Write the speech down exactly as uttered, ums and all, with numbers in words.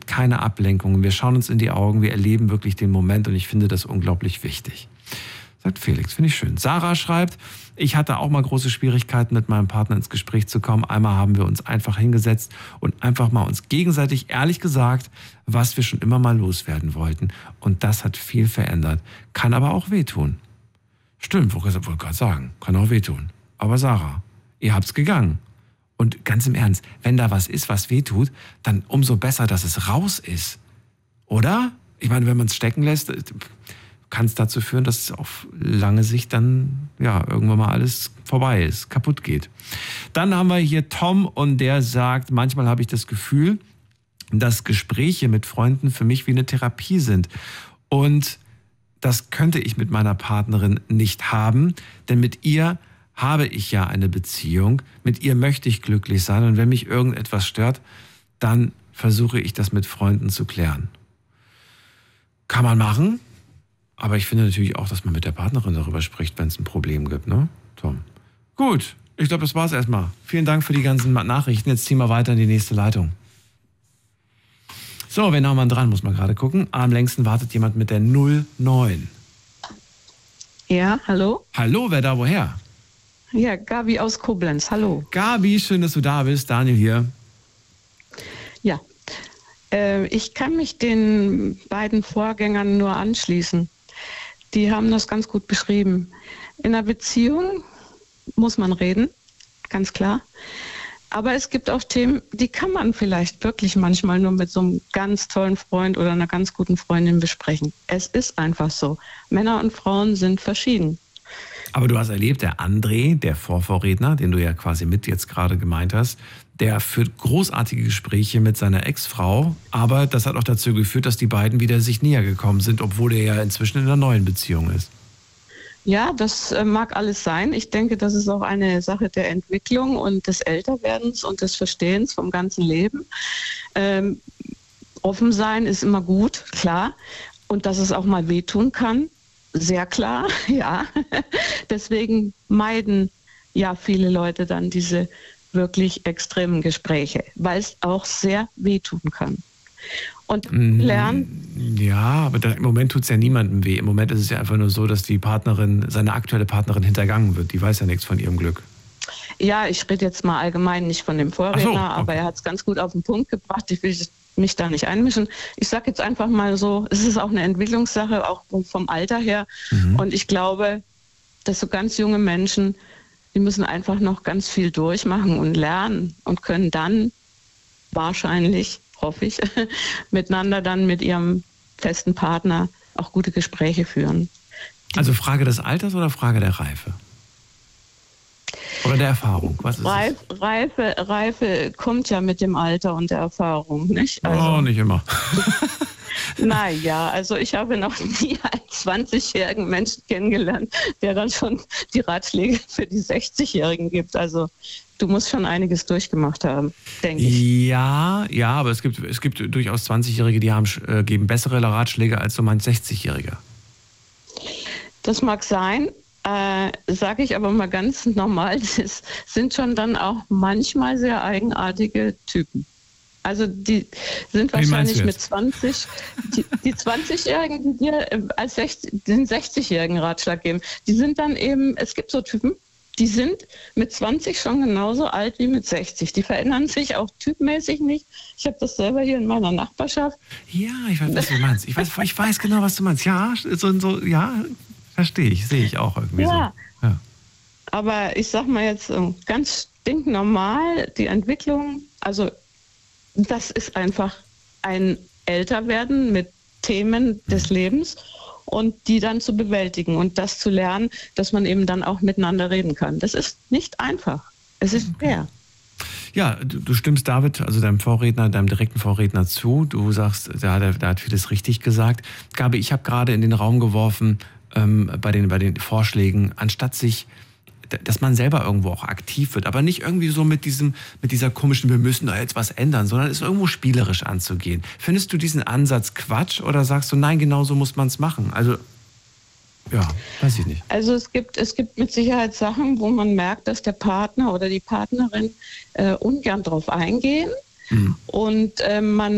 keine Ablenkungen. Wir schauen uns in die Augen, wir erleben wirklich den Moment und ich finde das unglaublich wichtig. Sagt Felix, finde ich schön. Sarah schreibt, ich hatte auch mal große Schwierigkeiten, mit meinem Partner ins Gespräch zu kommen. Einmal haben wir uns einfach hingesetzt und einfach mal uns gegenseitig ehrlich gesagt, was wir schon immer mal loswerden wollten. Und das hat viel verändert. Kann aber auch wehtun. Stimmt, wollte ich gerade sagen. Kann auch wehtun. Aber Sarah, ihr habt's gegangen. Und ganz im Ernst, wenn da was ist, was wehtut, dann umso besser, dass es raus ist. Oder? Ich meine, wenn man es stecken lässt, kann es dazu führen, dass es auf lange Sicht dann ja irgendwann mal alles vorbei ist, kaputt geht. Dann haben wir hier Tom und der sagt, manchmal habe ich das Gefühl, dass Gespräche mit Freunden für mich wie eine Therapie sind. Und das könnte ich mit meiner Partnerin nicht haben, denn mit ihr habe ich ja eine Beziehung, mit ihr möchte ich glücklich sein und wenn mich irgendetwas stört, dann versuche ich das mit Freunden zu klären. Kann man machen, aber ich finde natürlich auch, dass man mit der Partnerin darüber spricht, wenn es ein Problem gibt, ne, Tom? Gut, ich glaube, das war's erstmal. Vielen Dank für die ganzen Nachrichten. Jetzt ziehen wir weiter in die nächste Leitung. So, wen haben wir dran, muss man gerade gucken. Am längsten wartet jemand mit der null neun. Ja, hallo? Hallo, wer da, woher? Ja, Gabi aus Koblenz, hallo. Gabi, schön, dass du da bist. Daniel hier. Ja, äh, ich kann mich den beiden Vorgängern nur anschließen. Die haben das ganz gut beschrieben. In einer Beziehung muss man reden, ganz klar. Aber es gibt auch Themen, die kann man vielleicht wirklich manchmal nur mit so einem ganz tollen Freund oder einer ganz guten Freundin besprechen. Es ist einfach so. Männer und Frauen sind verschieden. Aber du hast erlebt, der André, der Vorvorredner, den du ja quasi mit jetzt gerade gemeint hast, der führt großartige Gespräche mit seiner Ex-Frau. Aber das hat auch dazu geführt, dass die beiden wieder sich näher gekommen sind, obwohl er ja inzwischen in einer neuen Beziehung ist. Ja, das äh, mag alles sein. Ich denke, das ist auch eine Sache der Entwicklung und des Älterwerdens und des Verstehens vom ganzen Leben. Ähm, offen sein ist immer gut, klar. Und dass es auch mal wehtun kann, sehr klar, ja. Deswegen meiden ja viele Leute dann diese wirklich extremen Gespräche, weil es auch sehr wehtun kann. Und lernen. Ja, aber da, im Moment tut es ja niemandem weh. Im Moment ist es ja einfach nur so, dass die Partnerin, seine aktuelle Partnerin hintergangen wird. Die weiß ja nichts von ihrem Glück. Ja, ich rede jetzt mal allgemein nicht von dem Vorredner, so, okay. Aber er hat es ganz gut auf den Punkt gebracht. Ich will mich da nicht einmischen. Ich sage jetzt einfach mal so, es ist auch eine Entwicklungssache, auch vom Alter her. Mhm. Und ich glaube, dass so ganz junge Menschen, die müssen einfach noch ganz viel durchmachen und lernen und können dann wahrscheinlich, hoffe ich, miteinander dann mit ihrem festen Partner auch gute Gespräche führen. Also Frage des Alters oder Frage der Reife? Oder der Erfahrung? Was ist Reif, Reife, Reife kommt ja mit dem Alter und der Erfahrung, nicht? Also, oh, nicht immer. Naja, also ich habe noch nie einen zwanzigjährigen Menschen kennengelernt, der dann schon die Ratschläge für die sechzigjährigen gibt. Also du musst schon einiges durchgemacht haben, denke ich. Ja, ja, aber es gibt, es gibt durchaus zwanzigjährige, die haben, äh, geben bessere Ratschläge als so mein sechzigjähriger. Das mag sein, äh, sage ich aber mal ganz normal, das sind schon dann auch manchmal sehr eigenartige Typen. Also die sind wahrscheinlich mit zwanzig, die, die zwanzigjährigen, die dir als sechzig, den sechzigjährigen Ratschlag geben, die sind dann eben, es gibt so Typen, die sind mit zwanzig schon genauso alt wie mit sechzig. Die verändern sich auch typmäßig nicht. Ich habe das selber hier in meiner Nachbarschaft. Ja, ich weiß, was du meinst. Ich weiß, ich weiß genau, was du meinst. Ja, so, so, ja, verstehe ich, sehe ich auch irgendwie ja. so. Ja. Aber ich sag mal jetzt ganz stinknormal, die Entwicklung, also das ist einfach ein Älterwerden mit Themen des Lebens und die dann zu bewältigen und das zu lernen, dass man eben dann auch miteinander reden kann. Das ist nicht einfach. Es ist schwer. Ja, du, du stimmst David, also deinem Vorredner, deinem direkten Vorredner zu. Du sagst, der, der, der hat vieles richtig gesagt. Gabi, ich habe gerade in den Raum geworfen, ähm, bei den, bei den Vorschlägen, anstatt sich, dass man selber irgendwo auch aktiv wird, aber nicht irgendwie so mit diesem, mit dieser komischen, wir müssen da jetzt was ändern, sondern es irgendwo spielerisch anzugehen. Findest du diesen Ansatz Quatsch oder sagst du, nein, genau so muss man es machen? Also, ja, weiß ich nicht. Also es gibt, es gibt mit Sicherheit Sachen, wo man merkt, dass der Partner oder die Partnerin äh, ungern drauf eingehen. Mhm. Und äh, man